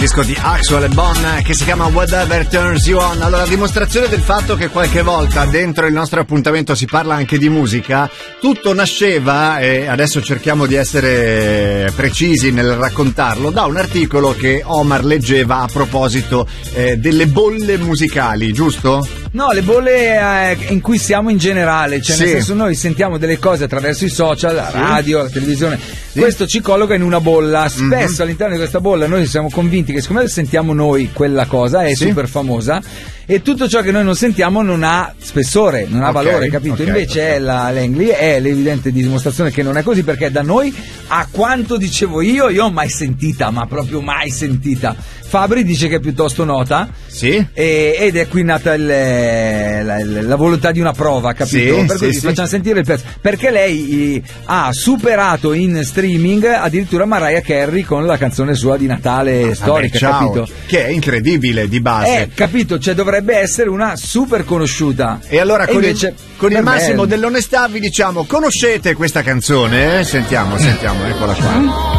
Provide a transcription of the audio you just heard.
disco di Axwell e Bon che si chiama Whatever Turns You On. Allora, dimostrazione del fatto che qualche volta dentro il nostro appuntamento si parla anche di musica. Tutto nasceva, e adesso cerchiamo di essere precisi nel raccontarlo, da un articolo che Omar leggeva a proposito delle bolle musicali, giusto? No, le bolle in cui siamo in generale, cioè nel senso noi sentiamo delle cose attraverso i social, la radio, la televisione, questo ci colloca in una bolla. Spesso all'interno di questa bolla noi siamo convinti che siccome sentiamo noi quella cosa è super famosa, e tutto ciò che noi non sentiamo non ha spessore, non ha valore, capito? Invece l'Engli è l'evidente dimostrazione che non è così, perché da noi, a quanto dicevo io ho mai sentita, ma proprio mai sentita. Fabri dice che è piuttosto nota, ed è qui nata la volontà di una prova, capito? Per cui facciamo sentire il pezzo, perché lei ha superato in streaming addirittura Mariah Carey con la canzone sua di Natale storica, capito? Che è incredibile di base, capito? Cioè dovrebbe essere una super conosciuta. E allora con il massimo dell'onestà vi diciamo: conoscete questa canzone? Sentiamo, eccola qua.